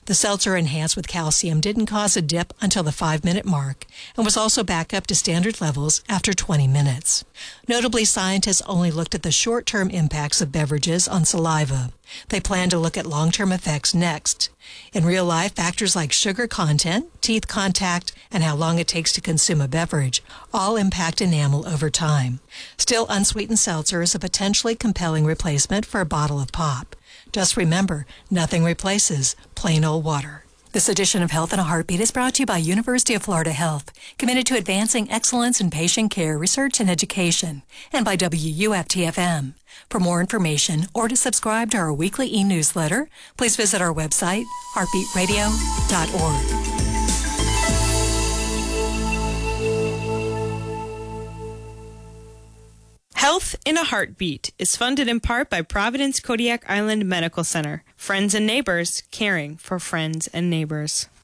The seltzer enhanced with calcium didn't cause a dip until the 5-minute mark and was also back up to standard levels after 20 minutes. Notably, scientists only looked at the short-term impacts of beverages on saliva. They plan to look at long-term effects next. In real life, factors like sugar content, teeth contact, and how long it takes to consume a beverage all impact enamel over time. Still, unsweetened seltzer is a potentially compelling replacement for a bottle of pop. Just remember, nothing replaces plain old water. This edition of Health in a Heartbeat is brought to you by University of Florida Health, committed to advancing excellence in patient care, research, and education, and by WUFT-FM. For more information or to subscribe to our weekly e-newsletter, please visit our website, heartbeatradio.org. Health in a Heartbeat is funded in part by Providence Kodiak Island Medical Center. Friends and neighbors caring for friends and neighbors.